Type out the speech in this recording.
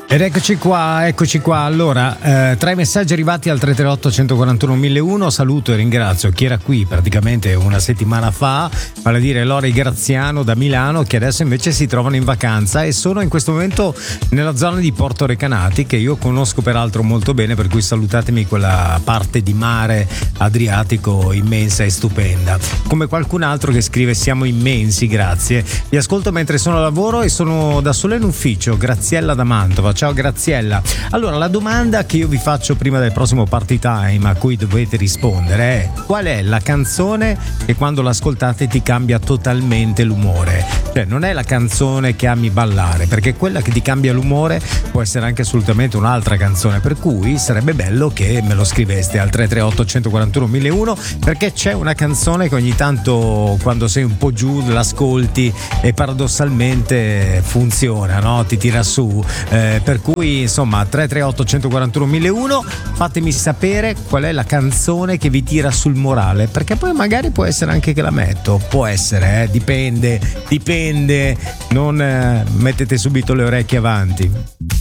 Ed eccoci qua. Allora, tra i messaggi arrivati al 338 141 1001, saluto e ringrazio chi era qui praticamente una settimana fa, vale a dire Lori Graziano da Milano, che adesso invece si trovano in vacanza e sono in questo momento nella zona di Porto Recanati, che io conosco peraltro molto bene, per cui salutatemi quella parte di mare Adriatico immensa e stupenda. Come qualcun altro che scrive: siamo immensi, grazie. Vi ascolto mentre sono a lavoro e sono da solo in ufficio. Graziella da Mantova. Ciao Graziella. Allora, la domanda che io vi faccio prima del prossimo party time, a cui dovete rispondere, è: qual è la canzone che quando l'ascoltate ti cambia totalmente l'umore? Cioè, non è la canzone che ami ballare, perché quella che ti cambia l'umore può essere anche assolutamente un'altra canzone, per cui sarebbe bello che me lo scriveste al 338 141 1001, perché c'è una canzone che ogni tanto quando sei un po' giù l'ascolti e paradossalmente funziona, no? Ti tira su, per cui insomma 338 141 1001, fatemi sapere qual è la canzone che vi tira sul morale, perché poi magari può essere anche che la metto, può essere, dipende, non mettete subito le orecchie avanti.